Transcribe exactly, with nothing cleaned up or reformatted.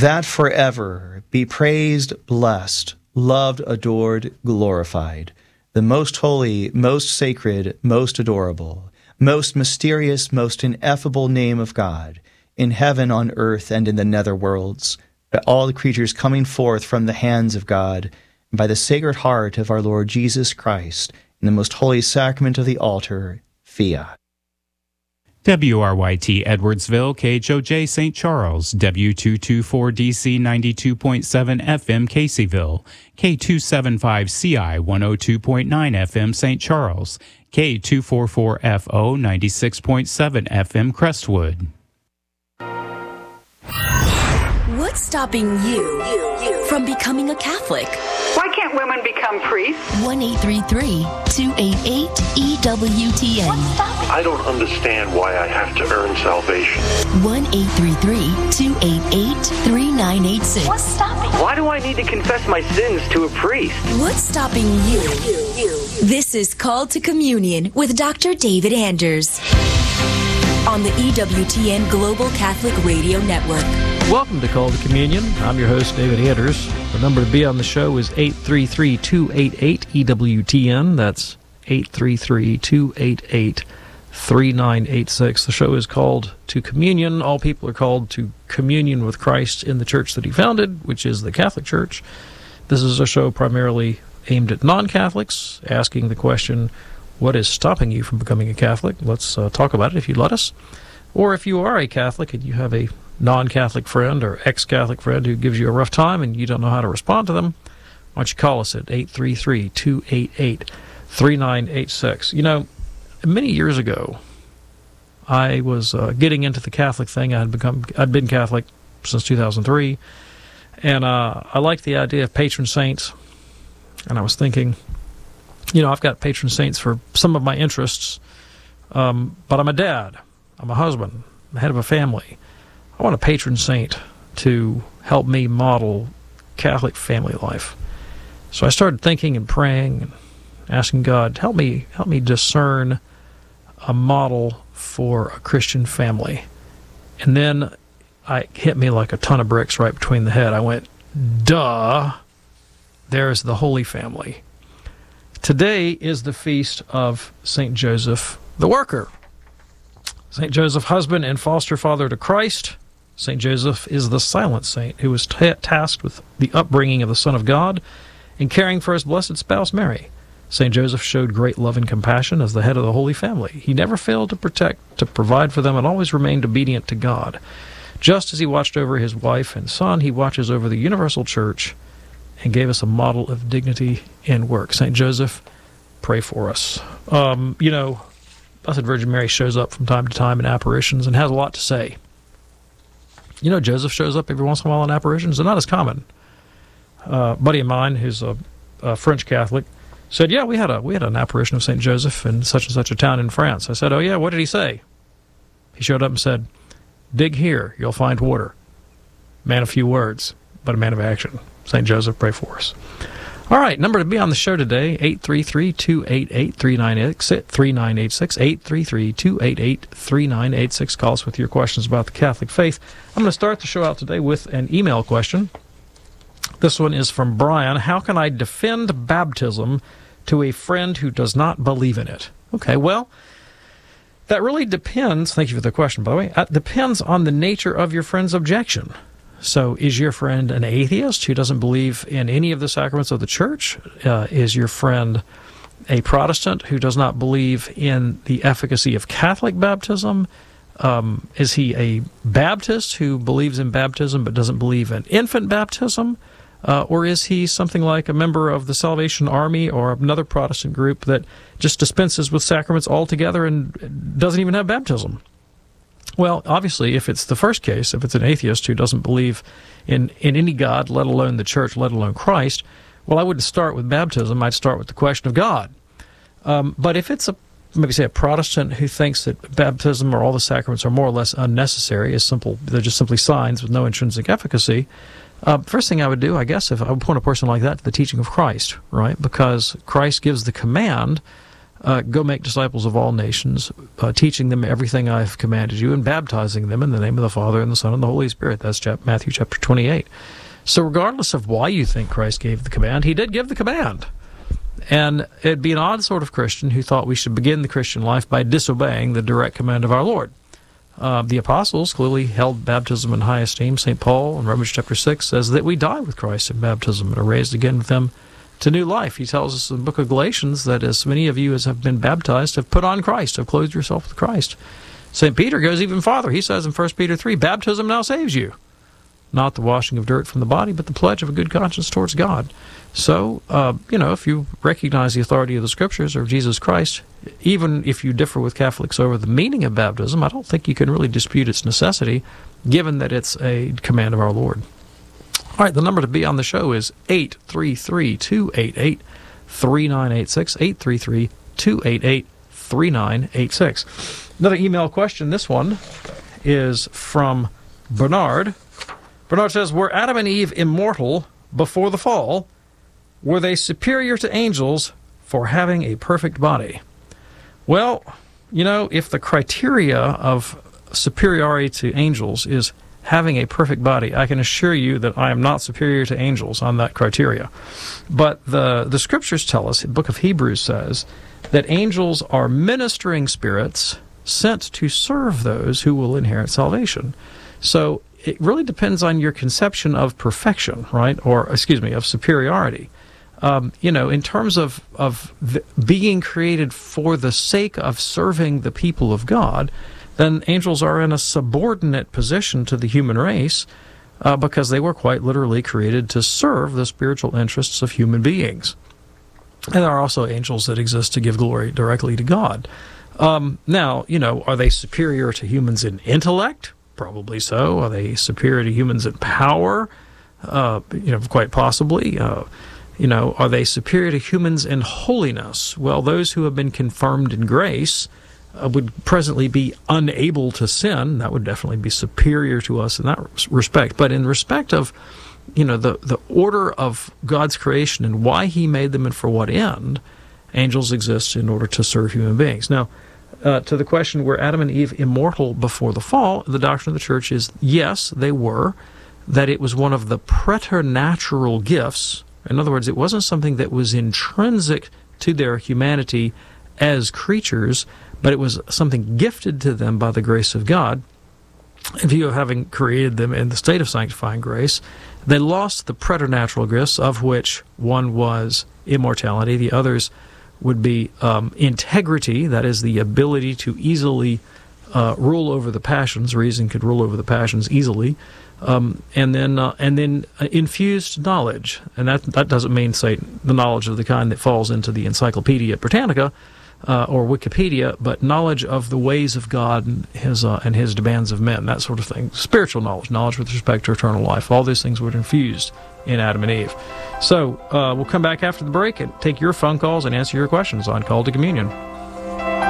that forever be praised, blessed, loved, adored, glorified, the most holy, most sacred, most adorable, most mysterious, most ineffable name of God, in heaven, on earth, and in the nether worlds, by all the creatures coming forth from the hands of God, and by the sacred heart of our Lord Jesus Christ, in the most holy sacrament of the altar, fiat. W R Y T Edwardsville, K H O J Saint Charles, W two twenty-four D C ninety-two point seven F M Caseyville, K two seventy-five C I one oh two point nine F M Saint Charles, K two forty-four F O ninety-six point seven F M Crestwood. What's stopping you, you, you from becoming a Catholic? Why can't women become priests? one eight three three, two eight eight, E W T N. I don't understand why I have to earn salvation. one eight three three, two eight eight, three nine eight six. What's stopping? Why do I need to confess my sins to a priest? What's stopping you? you, you. This is Called to Communion with Doctor David Anders on the E W T N Global Catholic Radio Network. Welcome to Call to Communion. I'm your host, David Anders. The number to be on the show is eight three three, two eight eight, E W T N. That's eight three three, two eight eight, three nine eight six. The show is called To Communion. All people are called to communion with Christ in the church that he founded, which is the Catholic Church. This is a show primarily aimed at non-Catholics, asking the question, what is stopping you from becoming a Catholic? Let's uh, talk about it if you'd let us. Or if you are a Catholic and you have a non-Catholic friend or ex-Catholic friend who gives you a rough time and you don't know how to respond to them, why don't you call us at eight three three, two eight eight, three nine eight six. You know, many years ago, I was uh, getting into the Catholic thing. I had become, I'd been Catholic since two thousand three, and uh, I liked the idea of patron saints, and I was thinking, you know, I've got patron saints for some of my interests, um, but I'm a dad, I'm a husband, I'm the head of a family. I want a patron saint to help me model Catholic family life. So I started thinking and praying and asking God, help me, help me discern a model for a Christian family. And then it hit me like a ton of bricks right between the head. I went, duh, there's the Holy Family. Today is the feast of Saint Joseph the Worker. Saint Joseph, husband and foster father to Christ. Saint Joseph is the silent saint who was t- tasked with the upbringing of the Son of God and caring for his blessed spouse Mary. Saint Joseph showed great love and compassion as the head of the Holy Family. He never failed to protect, to provide for them, and always remained obedient to God. Just as he watched over his wife and son, he watches over the universal church and gave us a model of dignity in work. Saint Joseph, pray for us. Um, you know, Blessed Virgin Mary shows up from time to time in apparitions and has a lot to say. You know, Joseph shows up every once in a while in apparitions. They're not as common. Uh, a buddy of mine, who's a, a French Catholic, said, yeah, we had a we had an apparition of Saint Joseph in such and such a town in France. I said, oh yeah, what did he say? He showed up and said, dig here, you'll find water. Man of few words, but a man of action. Saint Joseph, pray for us. All right, number to be on the show today, eight three three, two eight eight, three nine eight six, eight three three, two eight eight, three nine eight six. Call us with your questions about the Catholic faith. I'm going to start the show out today with an email question. This one is from Brian. How can I defend baptism to a friend who does not believe in it? Okay, well, that really depends. Thank you for the question, by the way. It depends on the nature of your friend's objection. So is your friend an atheist who doesn't believe in any of the sacraments of the church? Uh, is your friend a Protestant who does not believe in the efficacy of Catholic baptism? Um, is he a Baptist who believes in baptism but doesn't believe in infant baptism? Uh, or is he something like a member of the Salvation Army or another Protestant group that just dispenses with sacraments altogether and doesn't even have baptism? Well, obviously, if it's the first case, if it's an atheist who doesn't believe in, in any God, let alone the church, let alone Christ, well, I wouldn't start with baptism. I'd start with the question of God. Um, but if it's a maybe say a Protestant who thinks that baptism or all the sacraments are more or less unnecessary, is simple, they're just simply signs with no intrinsic efficacy, uh, first thing I would do, I guess, if I would point a person like that to the teaching of Christ, right? Because Christ gives the command uh, go make disciples of all nations, uh, teaching them everything I have commanded you, and baptizing them in the name of the Father, and the Son, and the Holy Spirit. That's chap- Matthew chapter twenty-eight. So regardless of why you think Christ gave the command, he did give the command. And it'd be an odd sort of Christian who thought we should begin the Christian life by disobeying the direct command of our Lord. Uh, the apostles clearly held baptism in high esteem. Saint Paul in Romans chapter six says that we die with Christ in baptism and are raised again with him to new life. He tells us in the book of Galatians that as many of you as have been baptized have put on Christ, have clothed yourself with Christ. Saint Peter goes even farther. He says in First Peter three, baptism now saves you. Not the washing of dirt from the body, but the pledge of a good conscience towards God. So, uh, you know, if you recognize the authority of the Scriptures or of Jesus Christ, even if you differ with Catholics over the meaning of baptism, I don't think you can really dispute its necessity, given that it's a command of our Lord. All right, the number to be on the show is eight three three, two eight eight, three nine eight six, eight three three, two eight eight, three nine eight six. Another email question, this one is from Bernard. Bernard says, were Adam and Eve immortal before the fall? Were they superior to angels for having a perfect body? Well, you know, if the criteria of superiority to angels is having a perfect body, I can assure you that I am not superior to angels on that criteria. But the, the Scriptures tell us, the book of Hebrews says, that angels are ministering spirits sent to serve those who will inherit salvation. So it really depends on your conception of perfection, right? Or, excuse me, of superiority. Um, you know, in terms of, of the, being created for the sake of serving the people of God, then angels are in a subordinate position to the human race uh, because they were quite literally created to serve the spiritual interests of human beings. And there are also angels that exist to give glory directly to God. Um, now, you know, are they superior to humans in intellect? Probably so. Are they superior to humans in power? Uh, you know, quite possibly. Uh, you know, are they superior to humans in holiness? Well, those who have been confirmed in grace uh, would presently be unable to sin. That would definitely be superior to us in that respect. But in respect of, you know, the, the order of God's creation and why he made them and for what end, angels exist in order to serve human beings. Now, Uh, to the question, were Adam and Eve immortal before the fall? The doctrine of the Church is, yes, they were, that it was one of the preternatural gifts. In other words, it wasn't something that was intrinsic to their humanity as creatures, but it was something gifted to them by the grace of God. In view of having created them in the state of sanctifying grace, they lost the preternatural gifts, of which one was immortality, the others would be um, integrity, that is the ability to easily uh, rule over the passions. Reason could rule over the passions easily, um, and then uh, and then uh, infused knowledge, and that that doesn't mean, say, the knowledge of the kind that falls into the Encyclopedia Britannica uh, or Wikipedia, but knowledge of the ways of God and his uh, and his demands of men, that sort of thing. Spiritual knowledge, knowledge with respect to eternal life. All these things were infused in Adam and Eve. So uh, we'll come back after the break and take your phone calls and answer your questions on Call to Communion.